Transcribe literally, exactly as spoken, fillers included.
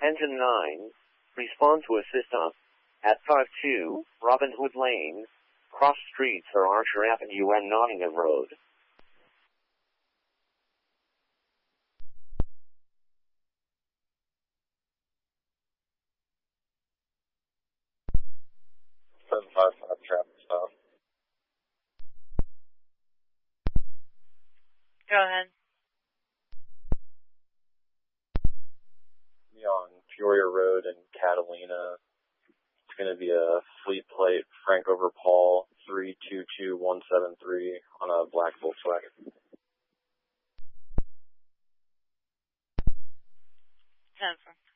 Engine nine, respond to assist us at five two Robin Hood Lane, cross streets for Archer Avenue and Nottingham Road. seven five five traffic stop. Go ahead. Be on Peoria Road in Catalina. It's going to be a fleet plate, Frank over Paul, three two two one seven three on a black Volkswagen. ten four.